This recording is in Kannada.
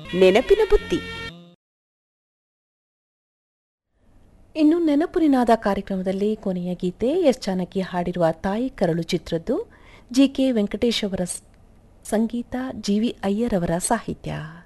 ನೆನಪಿನ ಬುತ್ತಿ. ಇನ್ನು ನೆನಪು ನಿನಾದ ಕಾರ್ಯಕ್ರಮದಲ್ಲಿ ಕೊನೆಯ ಗೀತೆ ಎಸ್ ಜಾನಕಿ ಹಾಡಿರುವ ತಾಯಿ ಕರಳು ಚಿತ್ರದ್ದು, ಜಿ ಕೆ ವೆಂಕಟೇಶ್ ಅವರ ಸಂಗೀತ, ಜಿ ವಿ ಅಯ್ಯರ್ ಅವರ ಸಾಹಿತ್ಯ.